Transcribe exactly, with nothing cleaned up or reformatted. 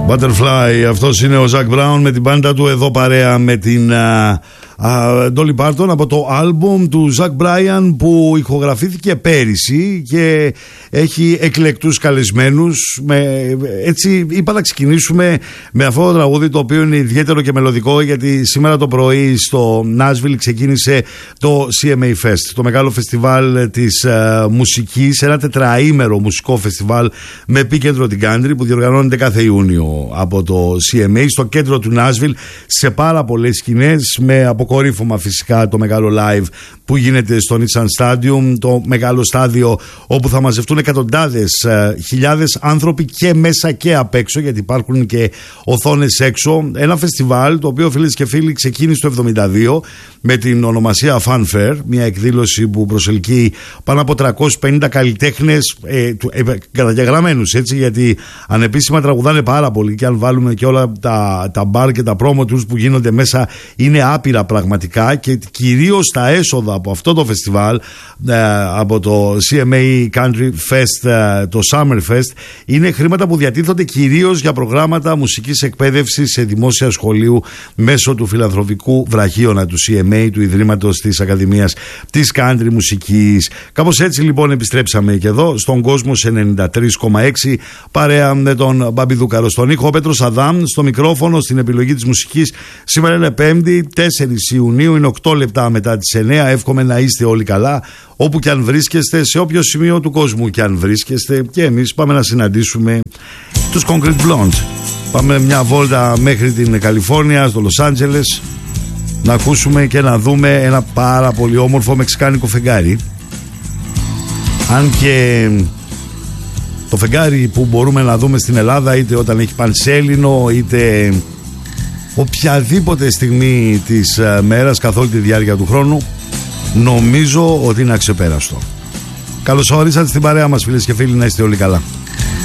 Butterfly, αυτός είναι ο Ζακ Μπράουν με την μπάντα του, εδώ παρέα με την Dolly Parton από το άλμπουμ του Ζακ Μπράιαν που ηχογραφήθηκε πέρυσι και έχει εκλεκτούς καλεσμένους. Με, έτσι είπα να ξεκινήσουμε με αυτό το τραγούδι, το οποίο είναι ιδιαίτερο και μελωδικό, γιατί σήμερα το πρωί στο Nashville ξεκίνησε το σι εμ έι Fest, το μεγάλο φεστιβάλ της uh, μουσικής, ένα τετραήμερο μουσικό φεστιβάλ με επίκεντρο την country που διοργανώνεται κάθε Ιούνιο από το σι εμ έι στο κέντρο του Nashville, σε πάρα πολλές σκηνές, με αποκορύφωμα φυσικά το μεγάλο live που γίνεται στο Nissan Stadium, το μεγάλο στάδιο όπου θα μαζευτούν εκατοντάδες ε, χιλιάδες άνθρωποι και μέσα και απ' έξω, γιατί υπάρχουν και οθόνες έξω. Ένα φεστιβάλ το οποίο, φίλες και φίλοι, ξεκίνησε το εβδομήντα δύο με την ονομασία Fun Fair, μια εκδήλωση που προσελκύει πάνω από τριακόσιους πενήντα καλλιτέχνες ε, ε, καταγεγραμμένους, έτσι, γιατί ανεπίσημα τραγουδάνε πάρα πολύ, και αν βάλουμε και όλα τα, τα μπαρ και τα promo tours που γίνονται μέσα, είναι άπειρα πραγματικά, και κυρίως τα έσοδα από αυτό το φεστιβάλ, ε, από το σι εμ έι Country Fest, ε, το Summer Fest, είναι χρήματα που διατίθονται κυρίως για προγράμματα μουσικής εκπαίδευσης σε δημόσια σχολείου μέσω του φιλανθρωπικού βραχίωνα του σι εμ έι, του Ιδρύματος της Ακαδημίας της Country Μουσικής. Κάπως έτσι λοιπόν επιστρέψαμε και εδώ στον κόσμο σε ενενήντα τρία κόμμα έξι, παρέα με τον Μπαμπιδούκαρο στον ήχο, ο Πέτρος Αδάμ στο μικρόφωνο, στην επιλογή της μουσικής. Σήμερα είναι Πέμπτη, τέσσερις Ιουνίου, είναι οκτώ λεπτά μετά τις εννέα. Εύχομαι να είστε όλοι καλά, όπου και αν βρίσκεστε, σε όποιο σημείο του κόσμου και αν βρίσκεστε. Και εμείς πάμε να συναντήσουμε τους Concrete Blonde. Πάμε μια βόλτα μέχρι την Καλιφόρνια, στο Λος Άντζελες, να ακούσουμε και να δούμε ένα πάρα πολύ όμορφο μεξικάνικο φεγγάρι. Αν και το φεγγάρι που μπορούμε να δούμε στην Ελλάδα, είτε όταν έχει πανσέλινο, είτε οποιαδήποτε στιγμή της μέρας καθ' όλη τη διάρκεια του χρόνου, νομίζω ότι είναι αξεπέραστο. Καλώς ορίσατε στην παρέα μας, φίλες και φίλοι, να είστε όλοι καλά.